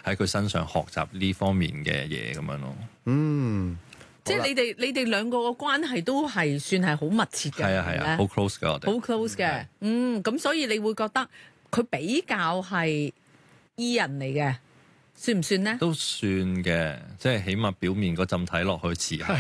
喺佢身上學習呢方面嘅嘢咁樣咯。 即係你哋兩個嘅關係都係算係好密切嘅， 係啊，好 close 㗎我哋， 好 close 嘅。咁所以你會覺得佢比較係 E 人嚟嘅，算唔算呢？ 都算嘅，即係起碼表面嗰陣睇落去似係。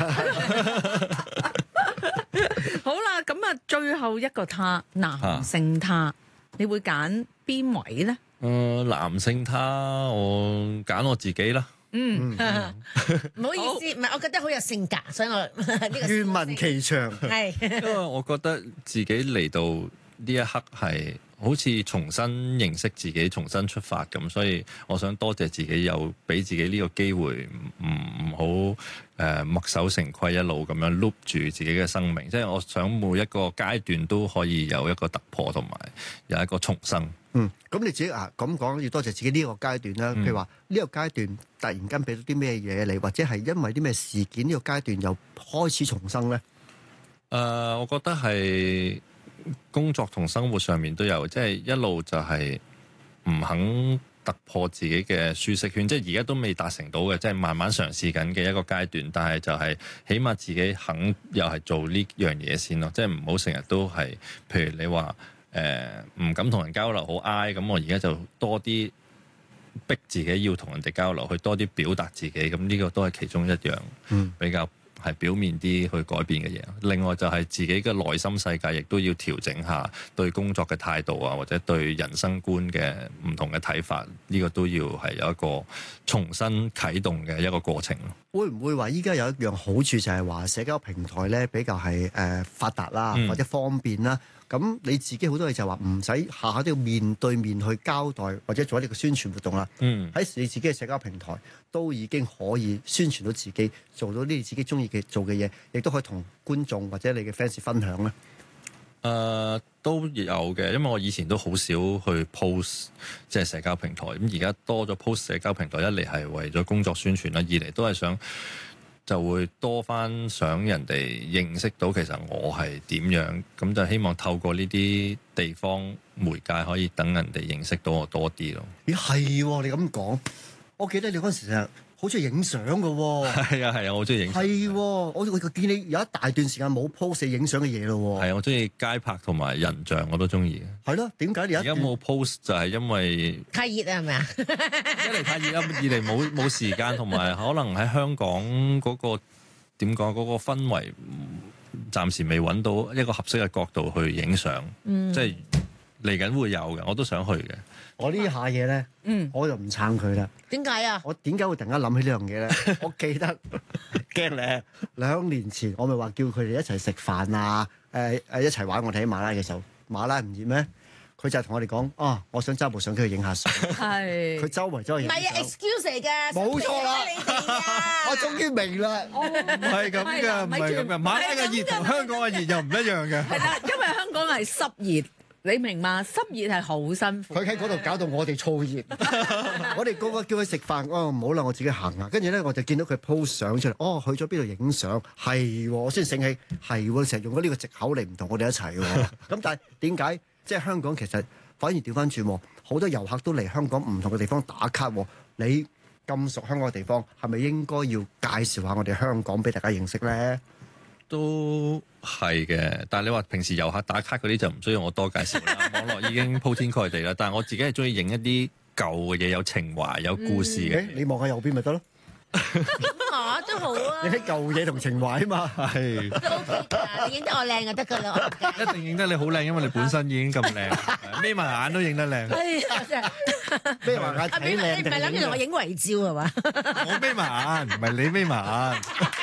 好啦，咁啊，最後一個他，男性他，你會揀邊位呢？ 男性他，我揀我自己啦。 唔好意思，唔係，我覺得好有性格，所以我呢個願聞其詳。 係， 因為我覺得自己嚟到呢一刻係好似重新認識自己，重新出發咁，所以我想多謝自己有俾自己呢個機會，唔好墨守成規，一路咁樣 loop 住自己嘅生命。即係我想每一個階段都可以有一個突破，同埋有一個重生。 咁你自己咁講，要多謝自己呢個階段啦。譬如話呢個階段突然間俾到啲咩嘢你，或者係因為啲咩事件呢個階段又開始重生咧？ 我覺得係工作同生活上面都有，即係一路就係唔肯突破自己嘅舒適圈，即係而家都未達成到嘅，即係慢慢嘗試緊嘅一個階段。但係就係起碼自己肯又係做呢樣嘢先咯，即係唔好成日都係，譬如你話唔敢同人交流好挨，咁我而家就多啲逼自己要同人哋交流，去多啲表達自己，咁呢個都係其中一樣比較係表面啲去改變嘅嘢。另外就係自己嘅內心世界，亦都要調整下對工作嘅態度啊，或者對人生觀嘅唔同嘅睇法，呢個都要係有一個重新啟動嘅一個過程咯。 會唔會話依家有一樣好處就係話社交平台咧比較係發達啦，或者方便啦？咁你自己好多嘢就話唔使下下都要面對面去交代，或者做一啲嘅宣傳活動啦。喺你自己嘅社交平台都已經可以宣傳到自己，做到啲自己中意嘅做嘅嘢，亦都可以同觀眾或者你嘅 fans 分享咧。 都有嘅，因為我以前都好少去 post 即係社交平台，咁而家多咗 post 社交平台，一嚟係為咗工作宣傳啦，二嚟都係想就會多翻想人哋認識到其實我係點樣，咁就希望透過呢啲地方媒介可以等人哋認識到我多啲咯。 咦係喎，你咁講，我記得你嗰陣時成日好中意影相嘅喎。 係啊，我好中意影相。 係喎，我見你有一大段時間冇 post 影相嘅嘢咯喎。 係啊，我中意街拍同埋人像我都中意嘅。 係咯，點解你而家冇 post 就係因為太熱啊，係咪啊？ 一嚟太熱啦，二嚟冇時間，同埋可能喺香港嗰個點講嗰個氛圍，暫時未揾到一個合適嘅角度去影相。即係嚟緊會有嘅，我都想去嘅。 我呢下嘢咧，我就唔撐佢啦。 點解啊？ 我點解會突然間諗起呢樣嘢咧？我記得驚咧，2年前我咪話叫佢哋一齊食飯啊，一齊玩。我睇馬拉嘅時候，馬拉唔熱咩？佢就係同我哋講我想揸部相機去影下相。 係佢周圍影相。 唔係啊 ，excuse 嚟㗎， 冇錯啦， 你哋啊！ 我終於明啦， 唔係咁嘅，唔係咁嘅。馬拉嘅熱同香港嘅熱又唔一樣嘅。 係啦，因為香港係濕熱。你明嘛？濕熱係好辛苦。 佢喺嗰度搞到我哋燥熱，我哋個個叫佢食飯，唔好啦，我自己行啊。跟住咧，我就見到佢 post 相出嚟，去咗邊度影相？係，我先醒起，係，成日用咗呢個藉口嚟唔同我哋一齊喎。咁但係點解？即係香港其實反而調翻轉，好多遊客都嚟香港唔同嘅地方打卡。你咁熟香港嘅地方，係咪應該要介紹下我哋香港俾大家認識咧？ 都係嘅，但係你話平時遊客打卡嗰啲就唔需要我多介紹啦，網絡已經鋪天蓋地啦。但係我自己係中意影一啲舊嘅嘢，有情懷、有故事嘅。 你望下右邊咪得咯。 都好啊！ 你啲舊嘢同情懷啊嘛， 係都 OK 㗎，你影得我靚就得㗎啦。 一定影得你好靚，因為你本身已經咁靚，眯埋眼都影得靚。 哎呀，真係咩話眼睇靚？ 你唔係諗住同我影遺照係嘛？ 我眯埋眼，唔係你眯埋眼。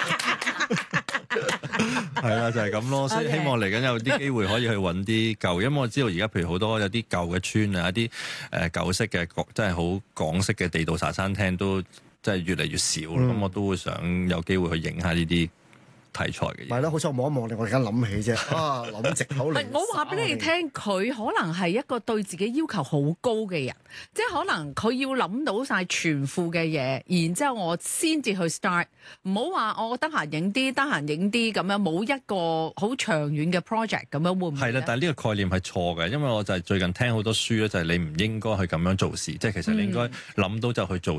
係啦，就係咁咯，所以希望嚟緊有啲機會可以去揾啲舊，因為我知道而家譬如好多有啲舊嘅村啊，一啲舊式嘅真係好港式嘅地道茶餐廳都真係越嚟越少，咁我都會想有機會去影下呢啲題材嘅嘢。 係咯，好彩我望一望你，我而家諗起啫。諗藉口嚟。 我話俾你聽，佢可能係一個對自己要求好高嘅人，即係可能佢要諗到晒全副嘅嘢，然之後我先至去 start。唔好話我得閒影啲，得閒影啲咁樣，冇一個好長遠嘅 project 咁樣會唔會？ 係啦，但係呢個概念係錯嘅，因為我就係最近聽好多書咧，就係你唔應該去咁樣做事，即係其實你應該諗到就去做